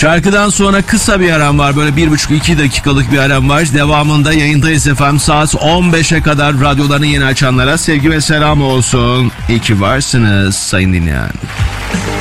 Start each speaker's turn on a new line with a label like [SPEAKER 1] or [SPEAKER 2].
[SPEAKER 1] Şarkıdan sonra kısa bir aram var. Böyle 1,5-2 dakikalık bir aram var. Devamında yayındayız efendim. Saat 15'e kadar radyolarını yeni açanlara sevgi ve selam olsun. İyi ki varsınız sayın dinleyen.